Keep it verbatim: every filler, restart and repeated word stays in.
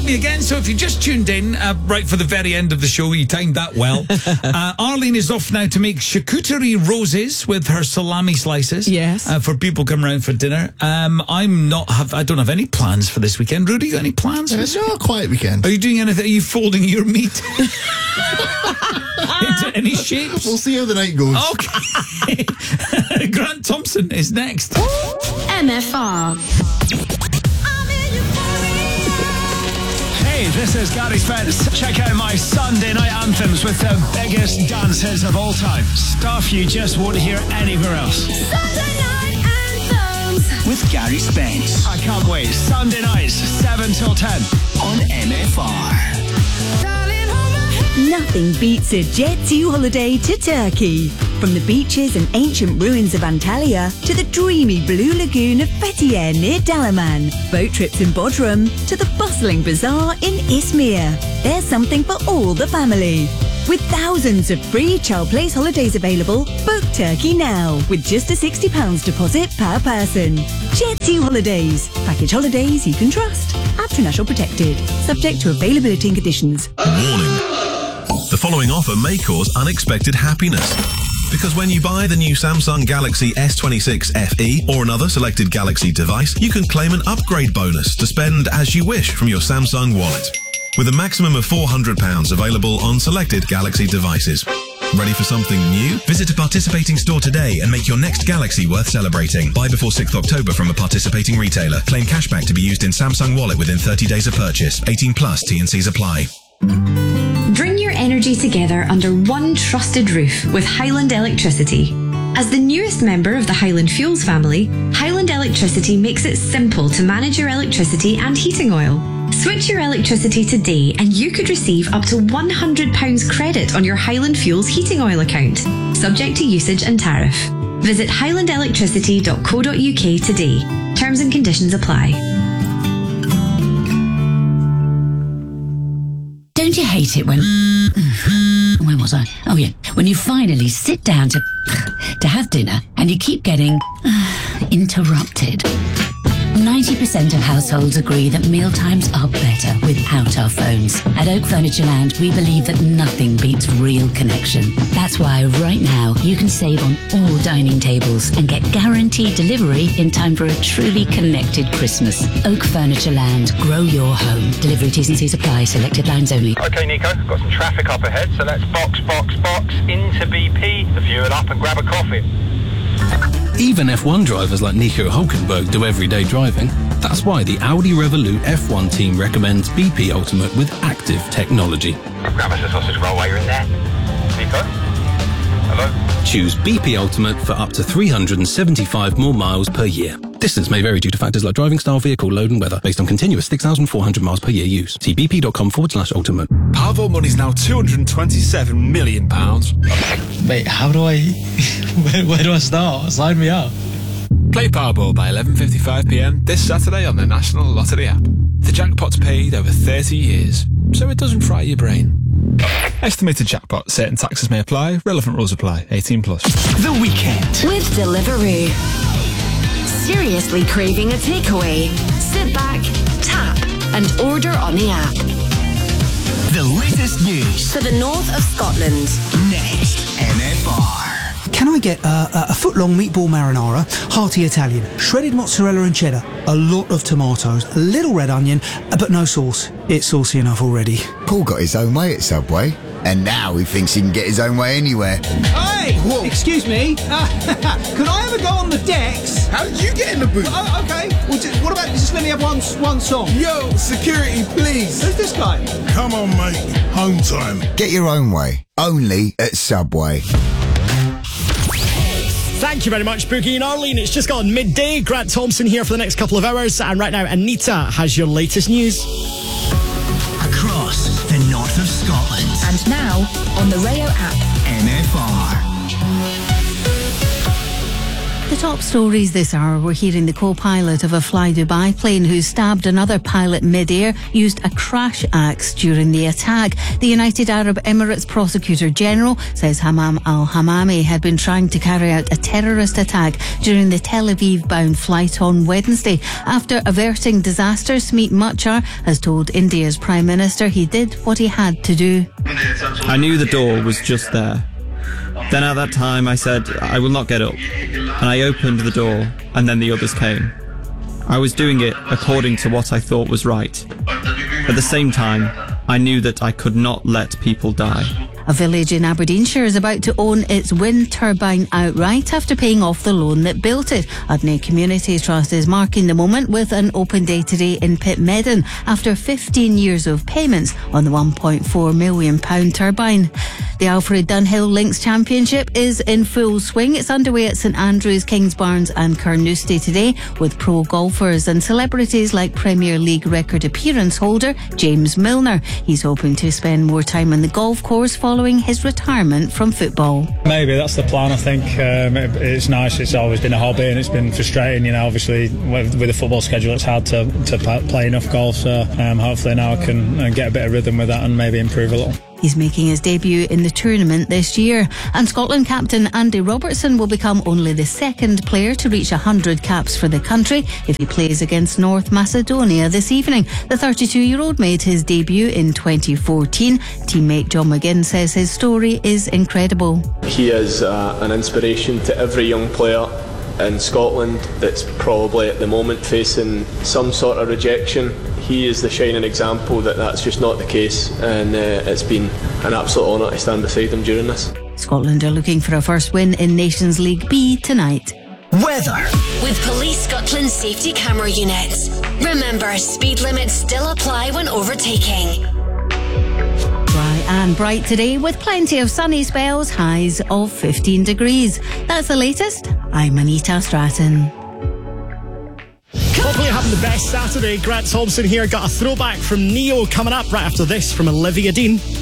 me again. So if you just tuned in uh, right for the very end of the show, you timed that well. uh, Arlene is off now to make charcuterie roses with her salami slices. Yes. Uh, for people come round for dinner. Um, I'm not have I don't have any plans for this weekend. Rudy, you got any plans? Yeah, it's a quiet weekend. Are you doing anything? Are you folding your meat into any shapes? We'll see how the night goes. Okay. Grant Thompson is next. M F R. Hey, this is Gary Spence. Check out my Sunday night anthems with the biggest dance hits of all time. Stuff you just won't hear anywhere else. Sunday night anthems With Gary Spence. I can't wait. Sunday nights, seven till ten on M F R. Nothing beats a Jet two holiday to Turkey. From the beaches and ancient ruins of Antalya to the dreamy blue lagoon of Fethiye near Dalaman, boat trips in Bodrum to the bustling bazaar in Izmir. There's something for all the family. With thousands of free Child Place holidays available, book Turkey now with just a sixty pounds deposit per person. Jet two Holidays. Package holidays you can trust. International protected. Subject to availability and conditions. Warning. The following offer may cause unexpected happiness. Because when you buy the new Samsung Galaxy S twenty-six F E or another selected Galaxy device, you can claim an upgrade bonus to spend as you wish from your Samsung wallet. With a maximum of four hundred pounds available on selected Galaxy devices. Ready for something new? Visit a participating store today and make your next Galaxy worth celebrating. Buy before sixth of October from a participating retailer. Claim cashback to be used in Samsung Wallet within thirty days of purchase. eighteen plus, T and C's apply. Bring your energy together under one trusted roof with Highland Electricity. As the newest member of the Highland Fuels family, Highland Electricity makes it simple to manage your electricity and heating oil. Switch your electricity today and you could receive up to one hundred pounds credit on your Highland Fuels heating oil account, subject to usage and tariff. Visit highland electricity dot co dot U K today. Terms and conditions apply. Don't you hate it when... Where was I? Oh, yeah. When you finally sit down to to have dinner and you keep getting interrupted. ninety percent of households agree that mealtimes are better without our phones. At Oak Furniture Land, we believe that nothing beats real connection. That's why right now you can save on all dining tables and get guaranteed delivery in time for a truly connected Christmas. Oak Furniture Land, grow your home. Delivery T's and C's apply, selected lines only. Okay, Nico, got some traffic up ahead, so let's box, box, box into B P to fuel up and grab a coffee. Even F one drivers like Nico Hulkenberg do everyday driving. That's why the Audi Revolut F one team recommends B P Ultimate with active technology. Grab us a sausage roll while you're in there. Nico? Hello? Choose B P Ultimate for up to three hundred seventy-five more miles per year. Distance may vary due to factors like driving style, vehicle load and weather, based on continuous six thousand four hundred miles per year use. See bp.com forward slash ultimate. Powerball money's now two hundred twenty-seven million pounds. Wait, how do I... where, where do I start? Sign me up. Play Powerball by eleven fifty-five p m this Saturday on the National Lottery app. The jackpot's paid over thirty years, so it doesn't fry your brain. Estimated jackpot. Certain taxes may apply. Relevant rules apply. eighteen plus. The Weekend. with Deliveroo. Seriously craving a takeaway? Sit back, tap, and order on the app. The latest news For the north of Scotland. next. M F R. Can I get uh, a foot-long meatball marinara, hearty Italian, shredded mozzarella and cheddar, a lot of tomatoes, a little red onion, but no sauce. It's saucy enough already. Paul got his own way at Subway, and now he thinks he can get his own way anywhere. Hey! Whoa. Excuse me. Uh, could I ever go on the decks? How did you get in the booth? Oh, okay. Well, just, what about just let me have one one song? Yo, security, please. Who's this guy? Come on, mate. Home time. Get your own way. Only at Subway. Thank you very much, Boogie and Arlene. It's just gone midday. Grant Thompson here for the next couple of hours. And right now, Anita has your latest news. Across the north of Scotland. And now, on the Rayo app. M F R. The top stories this hour, we're hearing the co-pilot of a Fly Dubai plane who stabbed another pilot mid-air used a crash axe during the attack. The United Arab Emirates Prosecutor General says Hammam al-Hamami had been trying to carry out a terrorist attack during the Tel Aviv-bound flight on Wednesday. After averting disaster, Smeet Machar has told India's Prime Minister he did what he had to do. I knew the door was just there. Then at that time I said, I will not get up. And I opened the door, and then the others came. I was doing it according to what I thought was right. At the same time, I knew that I could not let people die. A village in Aberdeenshire is about to own its wind turbine outright after paying off the loan that built it. Udney Community Trust is marking the moment with an open day today in Pitmedden after fifteen years of payments on the one point four million pounds turbine. The Alfred Dunhill Links Championship is in full swing. It's underway at St Andrews, Kingsbarns and Carnoustie today with pro golfers and celebrities like Premier League record appearance holder James Milner. He's hoping to spend more time on the golf course following his retirement from football. Maybe that's the plan. I think um, it, it's nice. It's always been a hobby and it's been frustrating, you know, obviously with, with the football schedule it's hard to, to play enough golf, so um, hopefully now I can uh, get a bit of rhythm with that and maybe improve a little. He's making his debut in the tournament this year. And Scotland captain Andy Robertson will become only the second player to reach one hundred caps for the country if he plays against North Macedonia this evening. The thirty-two-year-old made his debut in twenty fourteen. Teammate John McGinn says his story is incredible. He is uh, an inspiration to every young player in Scotland that's probably at the moment facing some sort of rejection. He is the shining example that that's just not the case, and uh, it's been an absolute honour to stand beside him during this. Scotland are looking for a first win in Nations League B tonight. Weather. With Police Scotland safety camera units. Remember, speed limits still apply when overtaking. Dry and bright today with plenty of sunny spells, highs of fifteen degrees. That's the latest. I'm Anita Stratton. Hopefully you're having the best Saturday. Grant Thompson here. Got a throwback from Neo coming up right after this from Olivia Dean.